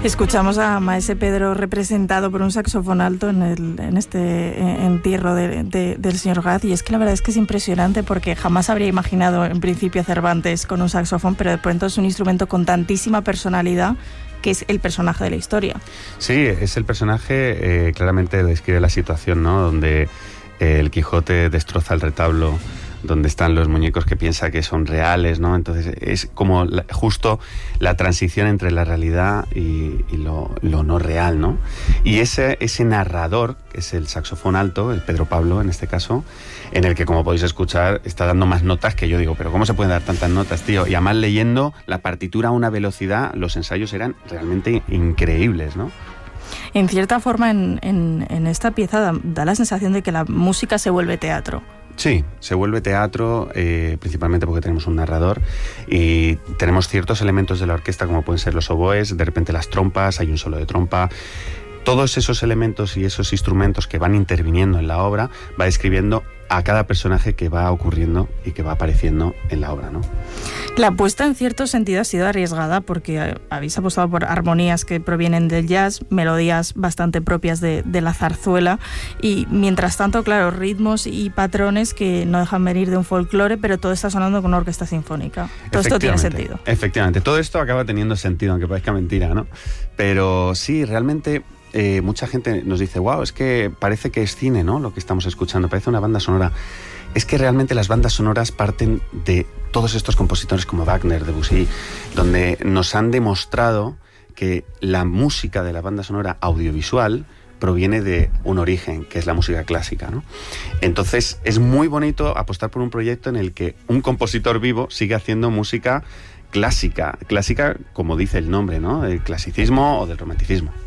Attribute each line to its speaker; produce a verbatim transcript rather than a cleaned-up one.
Speaker 1: Escuchamos a Maese Pedro representado por un saxofón alto en, el, en este entierro de, de, del señor Gaz, y es que la verdad es que es impresionante porque jamás habría imaginado en principio a Cervantes con un saxofón, pero de pronto es un instrumento con tantísima personalidad que es el personaje de la historia.
Speaker 2: Sí, es el personaje, eh, claramente describe la situación, ¿no? Donde eh, el Quijote destroza el retablo donde están los muñecos que piensa que son reales, ¿no? Entonces es como la, justo la transición entre la realidad y, y lo, lo no real, ¿no? Y ese, ese narrador, que es el saxofón alto, el Pedro Pablo en este caso, en el que, como podéis escuchar, está dando más notas que yo digo, pero ¿cómo se pueden dar tantas notas, tío? Y además leyendo la partitura a una velocidad, los ensayos eran realmente increíbles, ¿no?
Speaker 1: En cierta forma, en, en, en esta pieza da, da la sensación de que la música se vuelve teatro.
Speaker 2: Sí, se vuelve teatro, eh, principalmente porque tenemos un narrador y tenemos ciertos elementos de la orquesta, como pueden ser los oboes, de repente las trompas, hay un solo de trompa. Todos esos elementos y esos instrumentos que van interviniendo en la obra va describiendo a cada personaje que va ocurriendo y que va apareciendo en la obra, ¿no?
Speaker 1: La apuesta en cierto sentido ha sido arriesgada porque habéis apostado por armonías que provienen del jazz, melodías bastante propias de, de la zarzuela y mientras tanto, claro, ritmos y patrones que no dejan venir de un folclore, pero todo está sonando con una orquesta sinfónica. Todo esto tiene sentido.
Speaker 2: Efectivamente, todo esto acaba teniendo sentido, aunque parezca mentira, ¿no? Pero sí, realmente... Eh, mucha gente nos dice, wow, es que parece que es cine, ¿no? Lo que estamos escuchando, parece una banda sonora. Es que realmente las bandas sonoras parten de todos estos compositores como Wagner, Debussy, donde nos han demostrado que la música de la banda sonora audiovisual proviene de un origen, que es la música clásica, ¿no? Entonces, es muy bonito apostar por un proyecto en el que un compositor vivo sigue haciendo música clásica, clásica como dice el nombre, ¿no? Del clasicismo o del romanticismo.